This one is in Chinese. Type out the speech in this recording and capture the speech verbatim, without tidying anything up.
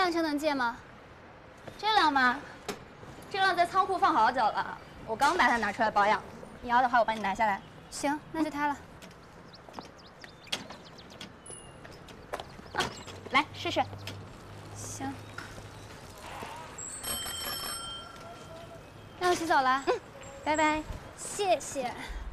辆车能借吗？ 这辆吗？这辆在仓库放好久了，我刚把它拿出来保养。你要的话，我帮你拿下来。 行，那就它了。 啊，来试试。 行。那我先走了。 嗯，拜拜。 谢谢。